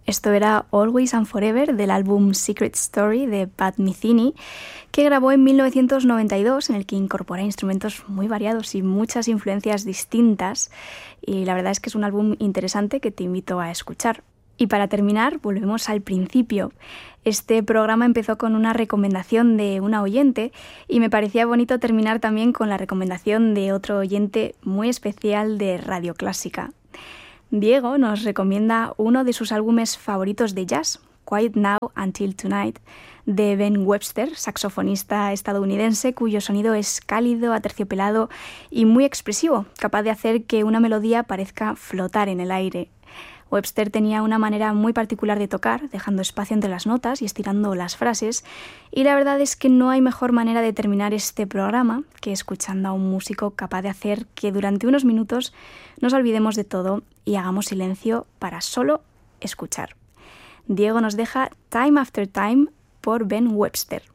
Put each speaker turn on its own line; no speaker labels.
Esto era Always and Forever del álbum Secret Story de Pat Metheny, que grabó en 1992, en el que incorpora instrumentos muy variados y muchas influencias distintas, y la verdad es que es un álbum interesante que te invito a escuchar. Y para terminar, volvemos al principio. Este programa empezó con una recomendación de una oyente y me parecía bonito terminar también con la recomendación de otro oyente muy especial de Radio Clásica. Diego nos recomienda uno de sus álbumes favoritos de jazz, Quiet Now Until Tonight, de Ben Webster, saxofonista estadounidense cuyo sonido es cálido, aterciopelado y muy expresivo, capaz de hacer que una melodía parezca flotar en el aire. Webster tenía una manera muy particular de tocar, dejando espacio entre las notas y estirando las frases, y la verdad es que no hay mejor manera de terminar este programa que escuchando a un músico capaz de hacer que durante unos minutos nos olvidemos de todo y hagamos silencio para solo escuchar. Diego nos deja Time After Time por Ben Webster.